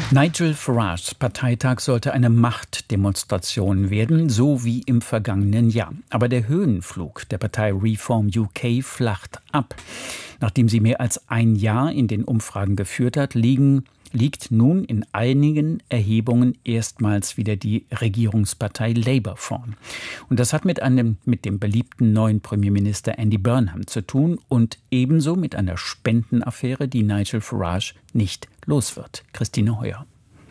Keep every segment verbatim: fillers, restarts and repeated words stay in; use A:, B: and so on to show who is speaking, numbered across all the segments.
A: Nigel Farages Parteitag sollte eine Machtdemonstration werden, so wie im vergangenen Jahr. Aber der Höhenflug der Partei Reform U K flacht ab. Nachdem sie mehr als ein Jahr in den Umfragen geführt hat, liegen, liegt nun in einigen Erhebungen erstmals wieder die Regierungspartei Labour vorn. Und das hat mit einem, mit dem beliebten neuen Premierminister Andy Burnham zu tun und ebenso mit einer Spendenaffäre, die Nigel Farage nicht los wird. Christine Heuer.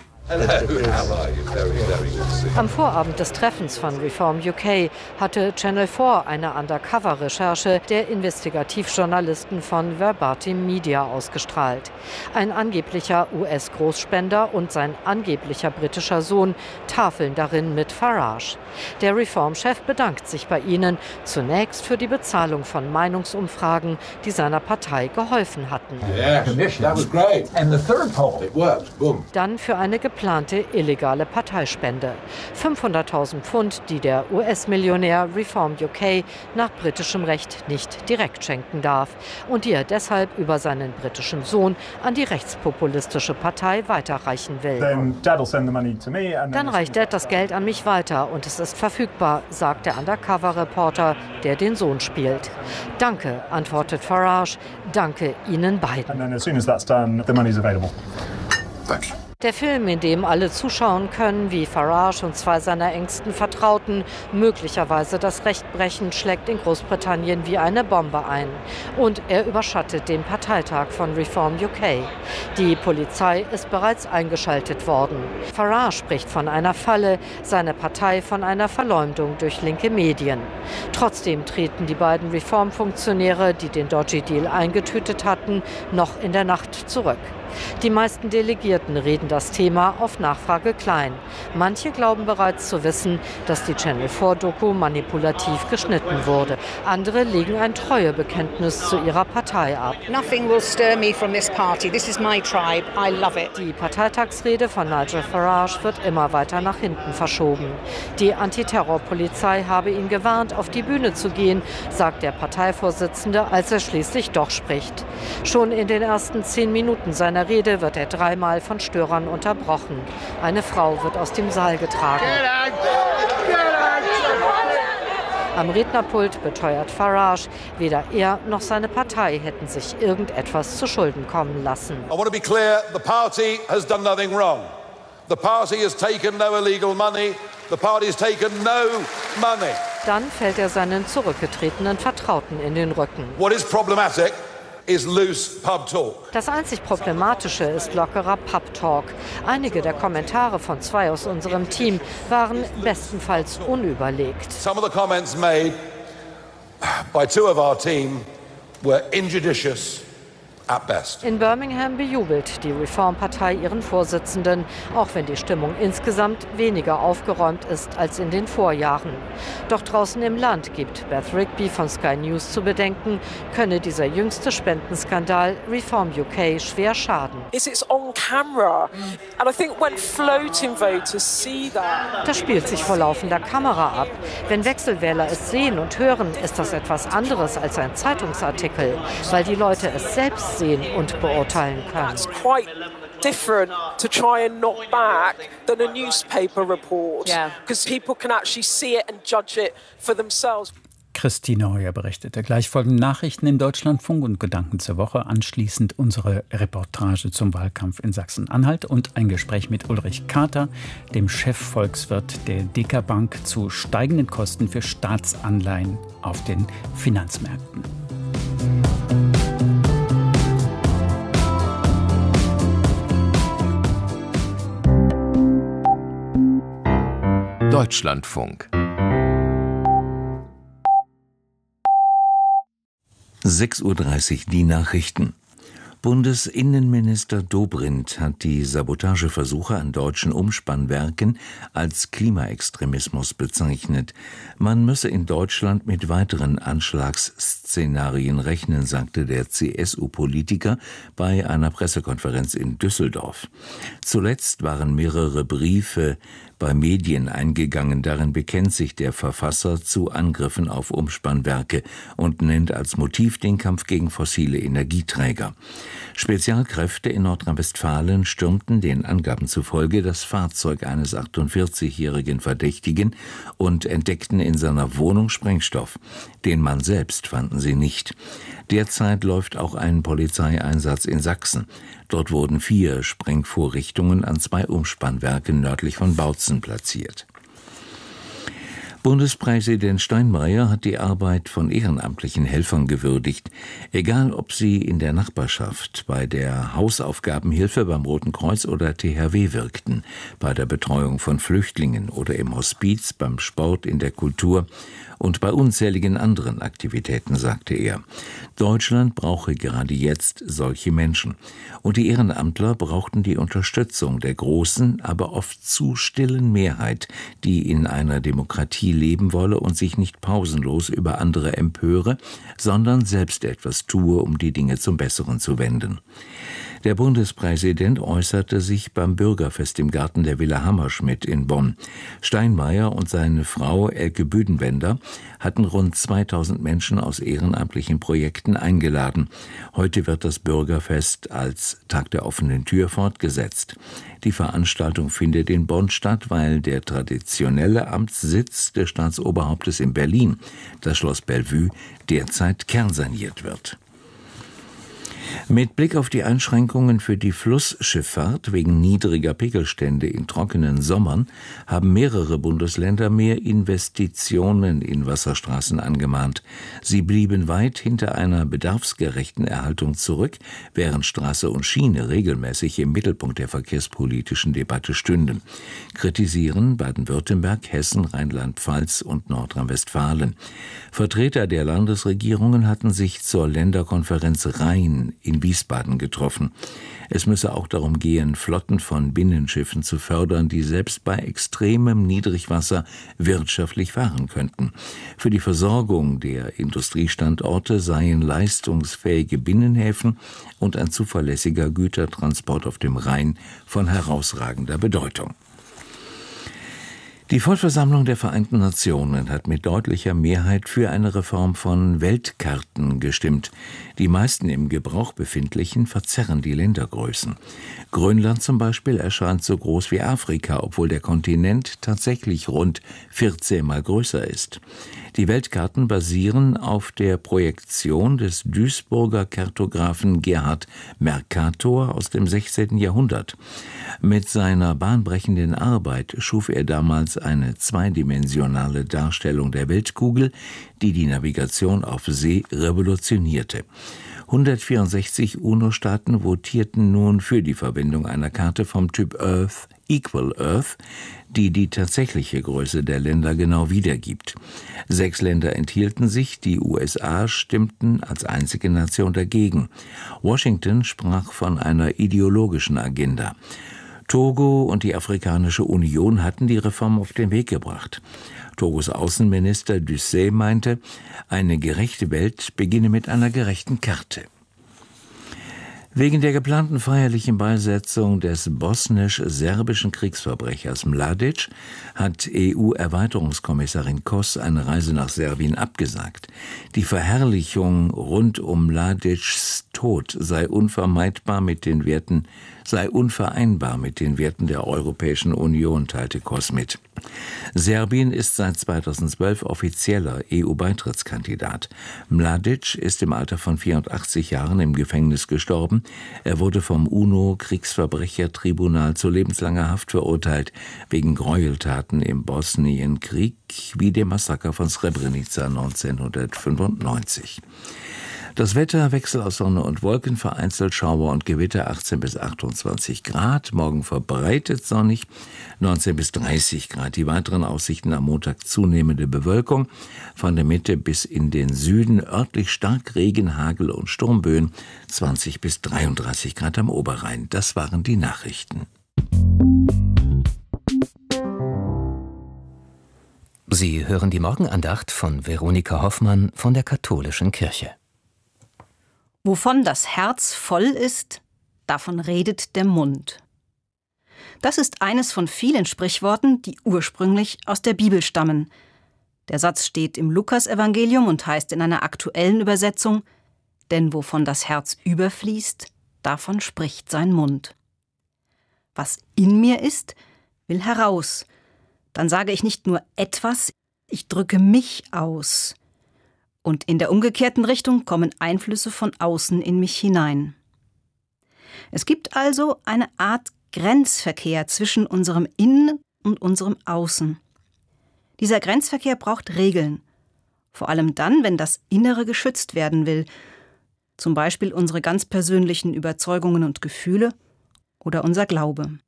B: Am Vorabend des Treffens von Reform U K hatte Channel vier eine Undercover-Recherche der Investigativjournalisten von Verbatim Media ausgestrahlt. Ein angeblicher U S-Großspender und sein angeblicher britischer Sohn tafeln darin mit Farage. Der Reform-Chef bedankt sich bei ihnen zunächst für die Bezahlung von Meinungsumfragen, die seiner Partei geholfen hatten. Dann für eine geplante illegale Parteispende. fünfhunderttausend Pfund, die der U S-Millionär Reform U K nach britischem Recht nicht direkt schenken darf und die er deshalb über seinen britischen Sohn an die rechtspopulistische Partei weiterreichen will. Dann reicht Dad das Geld an mich weiter und es ist verfügbar, sagt der Undercover-Reporter, der den Sohn spielt. Danke, antwortet Farage, danke Ihnen beiden. Der Film, in dem alle zuschauen können, wie Farage und zwei seiner engsten Vertrauten möglicherweise das Recht brechen, schlägt in Großbritannien wie eine Bombe ein. Und er überschattet den Parteitag von Reform U K. Die Polizei ist bereits eingeschaltet worden. Farage spricht von einer Falle, seine Partei von einer Verleumdung durch linke Medien. Trotzdem treten die beiden Reformfunktionäre, die den Dodgy Deal eingetütet hatten, noch in der Nacht zurück. Die meisten Delegierten reden das Thema auf Nachfrage klein. Manche glauben bereits zu wissen, dass die Channel vier Doku manipulativ geschnitten wurde. Andere legen ein Treuebekenntnis zu ihrer Partei ab.
C: Nothing will stir me from this party. This is my tribe. I love it.
B: Die Parteitagsrede von Nigel Farage wird immer weiter nach hinten verschoben. Die Antiterrorpolizei habe ihn gewarnt, auf die Bühne zu gehen, sagt der Parteivorsitzende, als er schließlich doch spricht. Schon in den ersten zehn Minuten seiner Rede wird er dreimal von Störern unterbrochen. Eine Frau wird aus dem Saal getragen. Am Rednerpult beteuert Farage, weder er noch seine Partei hätten sich irgendetwas zu Schulden kommen lassen.
D: I want to be clear, the party has done nothing wrong. The party has taken no illegal money. The party has taken no money.
B: Dann fällt er seinen zurückgetretenen Vertrauten in den Rücken.
D: What is problematic is loose pub talk.
B: Das einzig Problematische ist lockerer Pub-Talk. Einige der Kommentare von zwei aus unserem Team waren bestenfalls unüberlegt.
D: Some of the comments made by two of our team were injudicious at best.
B: In Birmingham bejubelt die Reformpartei ihren Vorsitzenden, auch wenn die Stimmung insgesamt weniger aufgeräumt ist als in den Vorjahren. Doch draußen im Land gibt Beth Rigby von Sky News zu bedenken, könne dieser jüngste Spendenskandal Reform U K schwer schaden. Das spielt sich vor laufender Kamera ab. Wenn Wechselwähler es sehen und hören, ist das etwas anderes als ein Zeitungsartikel, weil die Leute es selbst sehen und beurteilen können.
E: Different to try and knock back than a newspaper report, because people can actually see it and judge it for themselves.
A: Christine Heuer berichtete. Gleich folgen Nachrichten im Deutschlandfunk und Gedanken zur Woche. Anschließend unsere Reportage zum Wahlkampf in Sachsen-Anhalt und ein Gespräch mit Ulrich Kater, dem Chefvolkswirt der Deka Bank, zu steigenden Kosten für Staatsanleihen auf den Finanzmärkten.
F: Deutschlandfunk. sechs Uhr dreißig, die Nachrichten. Bundesinnenminister Dobrindt hat die Sabotageversuche an deutschen Umspannwerken als Klimaextremismus bezeichnet. Man müsse in Deutschland mit weiteren Anschlagsszenarien rechnen, sagte der C S U-Politiker bei einer Pressekonferenz in Düsseldorf. Zuletzt waren mehrere Briefe bei Medien eingegangen. Darin bekennt sich der Verfasser zu Angriffen auf Umspannwerke und nennt als Motiv den Kampf gegen fossile Energieträger. Spezialkräfte in Nordrhein-Westfalen stürmten den Angaben zufolge das Fahrzeug eines achtundvierzigjährigen Verdächtigen und entdeckten in seiner Wohnung Sprengstoff. Den Mann selbst fanden sie nicht. Derzeit läuft auch ein Polizeieinsatz in Sachsen. Dort wurden vier Sprengvorrichtungen an zwei Umspannwerken nördlich von Bautzen platziert. Bundespräsident Steinmeier hat die Arbeit von ehrenamtlichen Helfern gewürdigt. Egal, ob sie in der Nachbarschaft, bei der Hausaufgabenhilfe beim Roten Kreuz oder T H W wirkten, bei der Betreuung von Flüchtlingen oder im Hospiz, beim Sport, in der Kultur und bei unzähligen anderen Aktivitäten, sagte er. Deutschland brauche gerade jetzt solche Menschen. Und die Ehrenamtler brauchten die Unterstützung der großen, aber oft zu stillen Mehrheit, die in einer Demokratie leben wolle und sich nicht pausenlos über andere empöre, sondern selbst etwas tue, um die Dinge zum Besseren zu wenden. Der Bundespräsident äußerte sich beim Bürgerfest im Garten der Villa Hammerschmidt in Bonn. Steinmeier und seine Frau Elke Büdenbender hatten rund zweitausend Menschen aus ehrenamtlichen Projekten eingeladen. Heute wird das Bürgerfest als Tag der offenen Tür fortgesetzt. Die Veranstaltung findet in Bonn statt, weil der traditionelle Amtssitz des Staatsoberhauptes in Berlin, das Schloss Bellevue, derzeit kernsaniert wird. Mit Blick auf die Einschränkungen für die Flussschifffahrt wegen niedriger Pegelstände in trockenen Sommern haben mehrere Bundesländer mehr Investitionen in Wasserstraßen angemahnt. Sie blieben weit hinter einer bedarfsgerechten Erhaltung zurück, während Straße und Schiene regelmäßig im Mittelpunkt der verkehrspolitischen Debatte stünden. Kritisieren Baden-Württemberg, Hessen, Rheinland-Pfalz und Nordrhein-Westfalen. Vertreter der Landesregierungen hatten sich zur Länderkonferenz Rhein in Wiesbaden getroffen. Es müsse auch darum gehen, Flotten von Binnenschiffen zu fördern, die selbst bei extremem Niedrigwasser wirtschaftlich fahren könnten. Für die Versorgung der Industriestandorte seien leistungsfähige Binnenhäfen und ein zuverlässiger Gütertransport auf dem Rhein von herausragender Bedeutung. Die Vollversammlung der Vereinten Nationen hat mit deutlicher Mehrheit für eine Reform von Weltkarten gestimmt. Die meisten im Gebrauch befindlichen verzerren die Ländergrößen. Grönland zum Beispiel erscheint so groß wie Afrika, obwohl der Kontinent tatsächlich rund vierzehn Mal größer ist. Die Weltkarten basieren auf der Projektion des Duisburger Kartografen Gerhard Mercator aus dem sechzehnten Jahrhundert. Mit seiner bahnbrechenden Arbeit schuf er damals eine zweidimensionale Darstellung der Weltkugel, die die Navigation auf See revolutionierte. hundertvierundsechzig UNO-Staaten votierten nun für die Verwendung einer Karte vom Typ Earth Equal Earth, die die tatsächliche Größe der Länder genau wiedergibt. Sechs Länder enthielten sich, die U S A stimmten als einzige Nation dagegen. Washington sprach von einer ideologischen Agenda. Togo und die Afrikanische Union hatten die Reform auf den Weg gebracht. Togos Außenminister Dussey meinte, eine gerechte Welt beginne mit einer gerechten Karte. Wegen der geplanten feierlichen Beisetzung des bosnisch-serbischen Kriegsverbrechers Mladic hat E U-Erweiterungskommissarin Kos eine Reise nach Serbien abgesagt. Die Verherrlichung rund um Mladics Tod sei unvermeidbar mit den Werten, sei unvereinbar mit den Werten der Europäischen Union, teilte Kos mit. Serbien ist seit zweitausendzwölf offizieller E U-Beitrittskandidat. Mladic ist im Alter von vierundachtzig Jahren im Gefängnis gestorben. Er wurde vom UNO-Kriegsverbrechertribunal zu lebenslanger Haft verurteilt, wegen Gräueltaten im Bosnienkrieg wie dem Massaker von Srebrenica neunzehnhundertfünfundneunzig. Das Wetter, Wechsel aus Sonne und Wolken, vereinzelt Schauer und Gewitter, achtzehn bis achtundzwanzig Grad. Morgen verbreitet sonnig, neunzehn bis dreißig Grad. Die weiteren Aussichten am Montag zunehmende Bewölkung. Von der Mitte bis in den Süden örtlich stark Regen, Hagel und Sturmböen. zwanzig bis dreiunddreißig Grad am Oberrhein. Das waren die Nachrichten.
G: Sie hören die Morgenandacht von Veronika Hoffmann von der Katholischen Kirche.
H: Wovon das Herz voll ist, davon redet der Mund. Das ist eines von vielen Sprichworten, die ursprünglich aus der Bibel stammen. Der Satz steht im Lukasevangelium und heißt in einer aktuellen Übersetzung: Denn wovon das Herz überfließt, davon spricht sein Mund. Was in mir ist, will heraus. Dann sage ich nicht nur etwas, ich drücke mich aus. Und in der umgekehrten Richtung kommen Einflüsse von außen in mich hinein. Es gibt also eine Art Grenzverkehr zwischen unserem Innen und unserem Außen. Dieser Grenzverkehr braucht Regeln, vor allem dann, wenn das Innere geschützt werden will, zum Beispiel unsere ganz persönlichen Überzeugungen und Gefühle oder unser Glaube.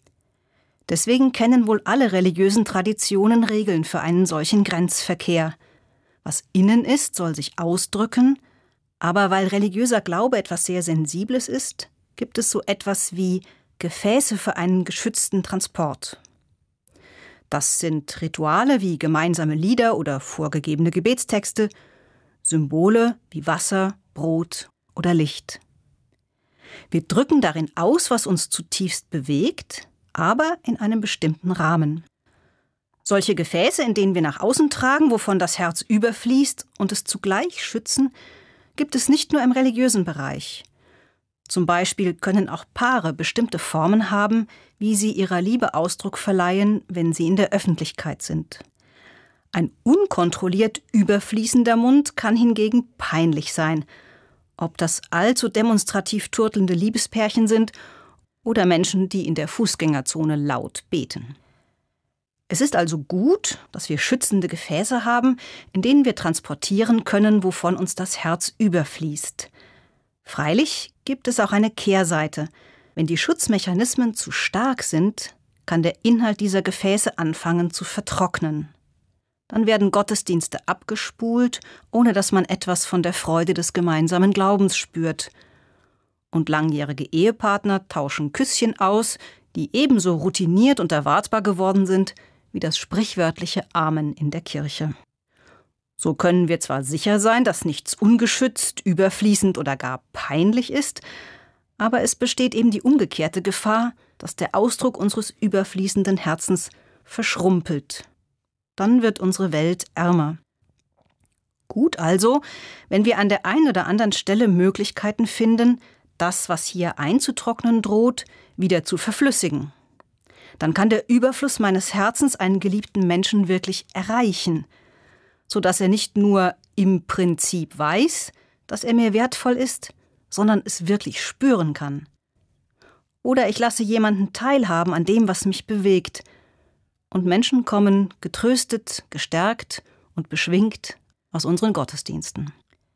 H: Deswegen kennen wohl alle religiösen Traditionen Regeln für einen solchen Grenzverkehr. Was innen ist, soll sich ausdrücken, aber weil religiöser Glaube etwas sehr Sensibles ist, gibt es so etwas wie Gefäße für einen geschützten Transport. Das sind Rituale wie gemeinsame Lieder oder vorgegebene Gebetstexte, Symbole wie Wasser, Brot oder Licht. Wir drücken darin aus, was uns zutiefst bewegt, aber in einem bestimmten Rahmen. Solche Gefäße, in denen wir nach außen tragen, wovon das Herz überfließt und es zugleich schützen, gibt es nicht nur im religiösen Bereich. Zum Beispiel können auch Paare bestimmte Formen haben, wie sie ihrer Liebe Ausdruck verleihen, wenn sie in der Öffentlichkeit sind. Ein unkontrolliert überfließender Mund kann hingegen peinlich sein, ob das allzu demonstrativ turtelnde Liebespärchen sind oder Menschen, die in der Fußgängerzone laut beten. Es ist also gut, dass wir schützende Gefäße haben, in denen wir transportieren können, wovon uns das Herz überfließt. Freilich gibt es auch eine Kehrseite. Wenn die Schutzmechanismen zu stark sind, kann der Inhalt dieser Gefäße anfangen zu vertrocknen. Dann werden Gottesdienste abgespult, ohne dass man etwas von der Freude des gemeinsamen Glaubens spürt. Und langjährige Ehepartner tauschen Küsschen aus, die ebenso routiniert und erwartbar geworden sind wie das sprichwörtliche Amen in der Kirche. So können wir zwar sicher sein, dass nichts ungeschützt, überfließend oder gar peinlich ist, aber es besteht eben die umgekehrte Gefahr, dass der Ausdruck unseres überfließenden Herzens verschrumpelt. Dann wird unsere Welt ärmer. Gut also, wenn wir an der einen oder anderen Stelle Möglichkeiten finden, das, was hier einzutrocknen droht, wieder zu verflüssigen. Dann kann der Überfluss meines Herzens einen geliebten Menschen wirklich erreichen, sodass er nicht nur im Prinzip weiß, dass er mir wertvoll ist, sondern es wirklich spüren kann. Oder ich lasse jemanden teilhaben an dem, was mich bewegt, und Menschen kommen getröstet, gestärkt und beschwingt aus unseren Gottesdiensten.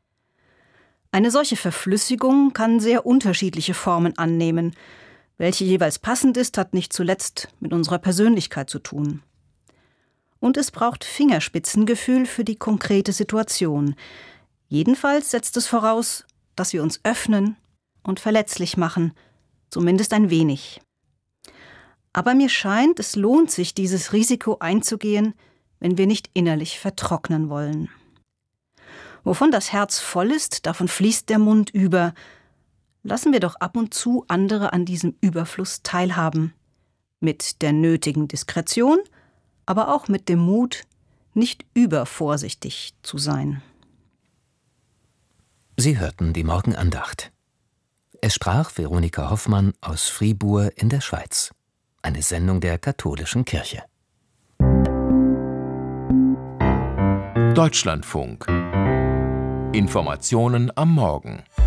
H: Eine solche Verflüssigung kann sehr unterschiedliche Formen annehmen. Welche jeweils passend ist, hat nicht zuletzt mit unserer Persönlichkeit zu tun. Und es braucht Fingerspitzengefühl für die konkrete Situation. Jedenfalls setzt es voraus, dass wir uns öffnen und verletzlich machen, zumindest ein wenig. Aber mir scheint, es lohnt sich, dieses Risiko einzugehen, wenn wir nicht innerlich vertrocknen wollen. Wovon das Herz voll ist, davon fließt der Mund über. Lassen wir doch ab und zu andere an diesem Überfluss teilhaben. Mit der nötigen Diskretion, aber auch mit dem Mut, nicht übervorsichtig zu sein.
G: Sie hörten die Morgenandacht. Es sprach Veronika Hoffmann aus Fribourg in der Schweiz. Eine Sendung der Katholischen Kirche.
I: Deutschlandfunk. Informationen am Morgen.